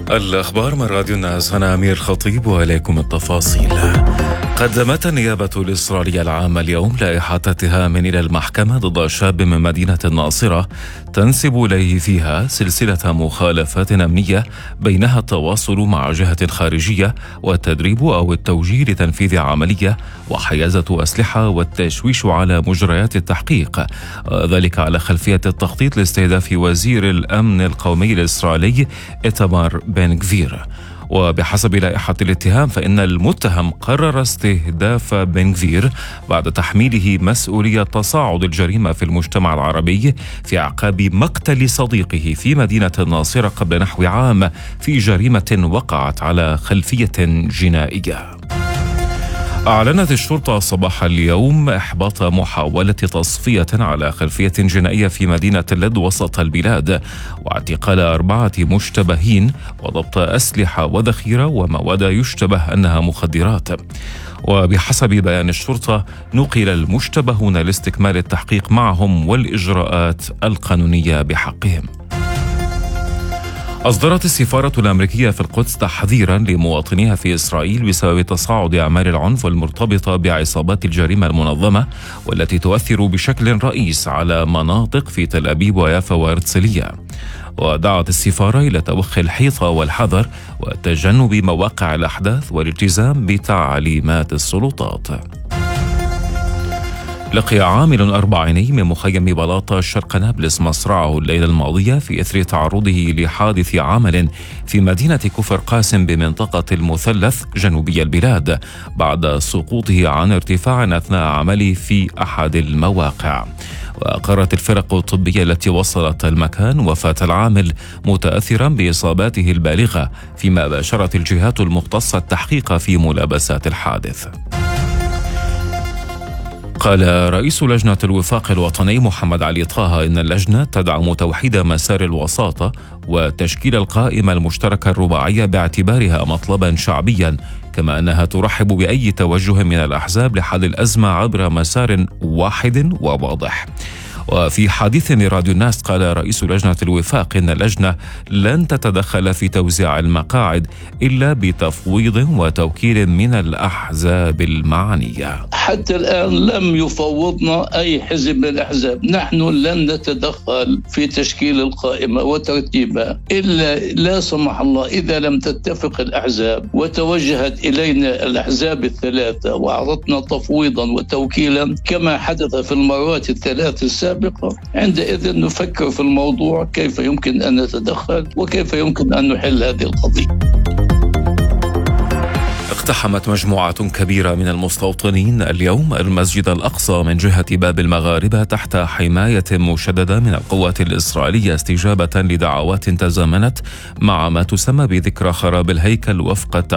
الأخبار من راديو الناس، أنا أمير خطيب وإليكم التفاصيل. قدمت النيابة الإسرائيلية العامة اليوم لائحة اتهام إلى المحكمة ضد شاب من مدينة الناصرة تنسب إليه فيها سلسلة مخالفات أمنية بينها التواصل مع جهة خارجية والتدريب أو التوجيه لتنفيذ عملية وحيازة أسلحة والتشويش على مجريات التحقيق، ذلك على خلفية التخطيط لاستهداف وزير الأمن القومي الإسرائيلي إيتامار بن غفير. وبحسب لائحة الاتهام فإن المتهم قرر استهداف بن غفير بعد تحميله مسؤولية تصاعد الجريمة في المجتمع العربي في أعقاب مقتل صديقه في مدينة الناصرة قبل نحو عام في جريمة وقعت على خلفية جنائية. أعلنت الشرطة صباح اليوم إحباط محاولة تصفية على خلفية جنائية في مدينة اللد وسط البلاد، واعتقال 4 مشتبهين وضبط أسلحة وذخيرة ومواد يشتبه أنها مخدرات. وبحسب بيان الشرطة نقل المشتبهون لاستكمال التحقيق معهم والإجراءات القانونية بحقهم. أصدرت السفارة الأمريكية في القدس تحذيرا لمواطنيها في إسرائيل بسبب تصاعد أعمال العنف المرتبطة بعصابات الجريمة المنظمة والتي تؤثر بشكل رئيس على مناطق في تل أبيب ويافا وهرتزلية. ودعت السفارة إلى توخي الحيطة والحذر وتجنب مواقع الأحداث والالتزام بتعليمات السلطات. لقي عامل أربعيني من مخيم بلاطة شرق نابلس مصرعه الليلة الماضية في إثر تعرضه لحادث عمل في مدينة كفر قاسم بمنطقة المثلث جنوبي البلاد بعد سقوطه عن ارتفاع أثناء عمله في أحد المواقع. وأقرت الفرق الطبية التي وصلت المكان وفاة العامل متأثرا بإصاباته البالغة، فيما باشرت الجهات المختصة التحقيق في ملابسات الحادث. قال رئيس لجنة الوفاق الوطني محمد علي طه إن اللجنة تدعم توحيد مسار الوساطة وتشكيل القائمة المشتركة الرباعية باعتبارها مطلبا شعبيا، كما أنها ترحب بأي توجه من الأحزاب لحل الأزمة عبر مسار واحد وواضح. وفي حديث لراديو الناس قال رئيس لجنة الوفاق إن اللجنة لن تتدخل في توزيع المقاعد إلا بتفويض وتوكيل من الأحزاب المعنية. حتى الآن لم يفوضنا أي حزب من الأحزاب، نحن لن نتدخل في تشكيل القائمة وترتيبها إلا لا سمح الله إذا لم تتفق الأحزاب وتوجهت إلينا الأحزاب الثلاثة وعرضنا تفويضا وتوكيلا كما حدث في المرات الثلاث السابقة، عندئذ نفكر في الموضوع كيف يمكن أن نتدخل وكيف يمكن أن نحل هذه القضية. اقتحمت مجموعة كبيرة من المستوطنين اليوم المسجد الأقصى من جهة باب المغاربة تحت حماية مشددة من القوات الإسرائيلية استجابة لدعوات تزامنت مع ما تسمى بذكرى خراب الهيكل وفق